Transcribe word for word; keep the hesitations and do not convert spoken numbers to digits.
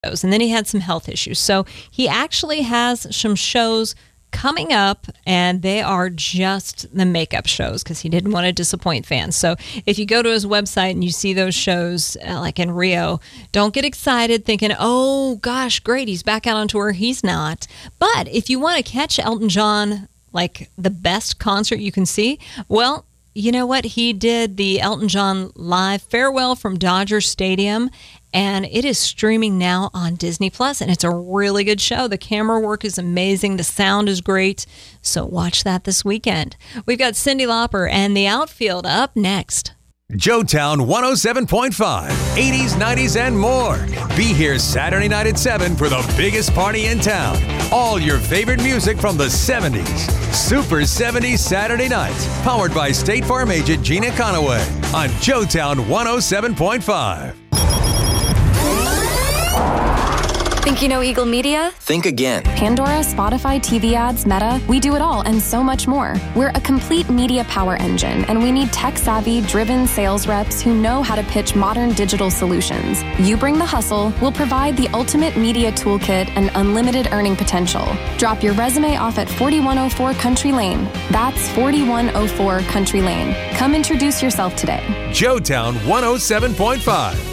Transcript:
and then he had some health issues. So he actually has some shows coming up, and they are just the makeup shows because he didn't want to disappoint fans. So if you go to his website and you see those shows uh, like in Rio, don't get excited thinking, oh gosh, great, he's back out on tour. He's not. But if you want to catch Elton John, like the best concert you can see, well, you know what? He did the Elton John Live Farewell from Dodger Stadium, and it is streaming now on Disney Plus, and it's a really good show. The camera work is amazing. The sound is great. So watch that this weekend. We've got Cyndi Lauper and The Outfield up next. Joetown one oh seven point five, eighties, nineties, and more. Be here Saturday night at seven for the biggest party in town. All your favorite music from the seventies. Super seventies Saturday nights. Powered by State Farm agent Gina Conaway on Joetown one oh seven point five. Think you know Eagle Media? Think again. Pandora, Spotify, T V ads, Meta, we do it all and so much more. We're a complete media power engine, and we need tech-savvy, driven sales reps who know how to pitch modern digital solutions. You bring the hustle, we'll provide the ultimate media toolkit and unlimited earning potential. Drop your resume off at forty-one oh four Country Lane. That's forty-one oh four Country Lane. Come introduce yourself today. Joetown one oh seven point five.